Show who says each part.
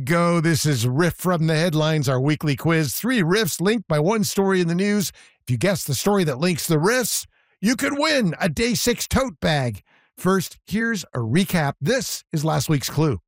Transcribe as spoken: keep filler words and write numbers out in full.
Speaker 1: go. This is Riff from the Headlines, our weekly quiz. Three riffs linked by one story in the news. If you guess the story that links the riffs, you could win a day six tote bag. First, here's a recap. This is last week's clue.